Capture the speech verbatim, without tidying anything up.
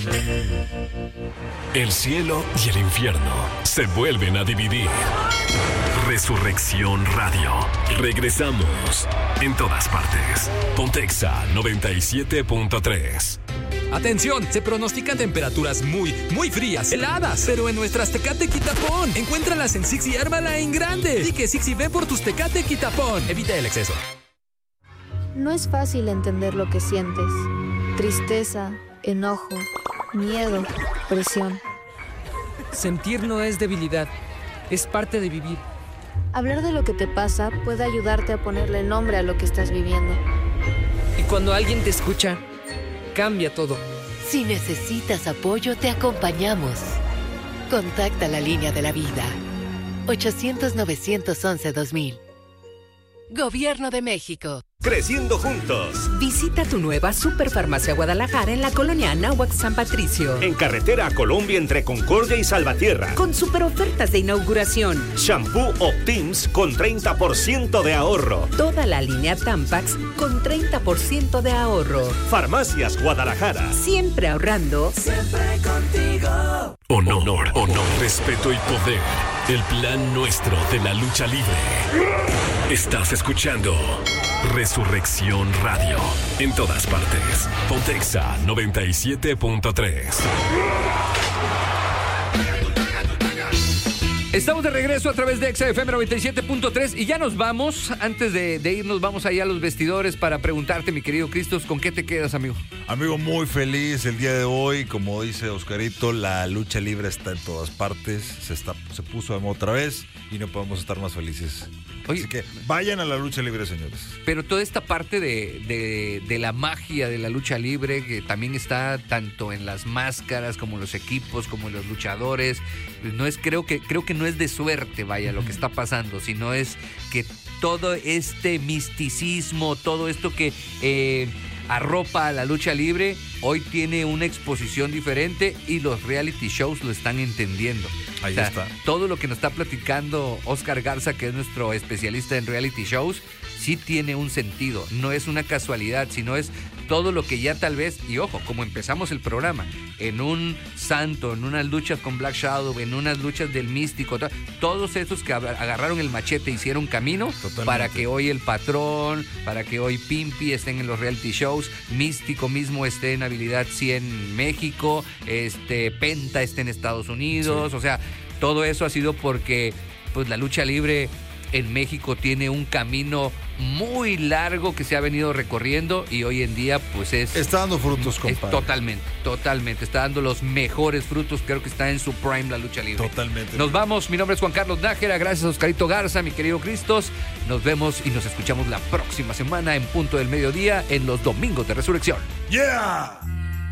El cielo y el infierno se vuelven a dividir. Resurrección Radio. Regresamos en todas partes. Pontexa noventa y siete punto tres. Atención, se pronostican temperaturas muy, muy frías, heladas, pero en nuestras Tecate Quitapón. Encuéntralas en Six y ármala en grande. Y que Six y ve por tus Tecate Quitapón. Evita el exceso. No es fácil entender lo que sientes. Tristeza, enojo, miedo, presión. Sentir no es debilidad, es parte de vivir. Hablar de lo que te pasa puede ayudarte a ponerle nombre a lo que estás viviendo. Y cuando alguien te escucha, cambia todo. Si necesitas apoyo, te acompañamos. Contacta la línea de la vida. ochocientos, novecientos once, dos mil. Gobierno de México. Creciendo juntos. Visita tu nueva Superfarmacia Guadalajara en la colonia Anáhuac San Patricio. En carretera a Colombia entre Concordia y Salvatierra. Con super ofertas de inauguración. Shampoo Optims con treinta por ciento de ahorro. Toda la línea Tampax con treinta por ciento de ahorro. Farmacias Guadalajara. Siempre ahorrando. Siempre contigo. Honor, honor, respeto y poder. El plan nuestro de la lucha libre. Estás escuchando Resurrección Radio. En todas partes. Pontexa noventa y siete punto tres. Estamos de regreso a través de Exa F M noventa y siete punto tres y ya nos vamos. Antes de, de irnos, vamos allá a los vestidores para preguntarte, mi querido Cristos, ¿con qué te quedas, amigo? Amigo, muy feliz el día de hoy. Como dice Oscarito, la lucha libre está en todas partes. Se, está, se puso de moda otra vez y no podemos estar más felices. Oye, así que vayan a la lucha libre, señores. Pero toda esta parte de, de, de la magia de la lucha libre, que también está tanto en las máscaras como en los equipos, como en los luchadores, no es, creo que, creo que no es de suerte, vaya, lo que está pasando, sino es que todo este misticismo, todo esto que eh, arropa a la lucha libre, hoy tiene una exposición diferente y los reality shows lo están entendiendo. Ahí o sea, está. Todo lo que nos está platicando Oscar Garza, que es nuestro especialista en reality shows, sí tiene un sentido. No es una casualidad, sino es todo lo que ya tal vez, y ojo, como empezamos el programa, en un santo, en unas luchas con Black Shadow, en unas luchas del místico, to- todos esos que agarraron el machete hicieron camino. Totalmente. Para que hoy el Patrón, para que hoy Pimpi estén en los reality shows, Místico mismo esté en Habilidad cien en México, este Penta esté en Estados Unidos, sí. O sea, todo eso ha sido porque pues la lucha libre en México tiene un camino muy largo que se ha venido recorriendo y hoy en día pues es... Está dando frutos, compadre. Totalmente, totalmente. Está dando los mejores frutos. Creo que está en su prime la lucha libre. Totalmente. Nos vamos. Mi nombre es Juan Carlos Nájera. Gracias a Oscarito Garza, mi querido Cristos. Nos vemos y nos escuchamos la próxima semana en punto del mediodía en los Domingos de Resurrección. ¡Yeah!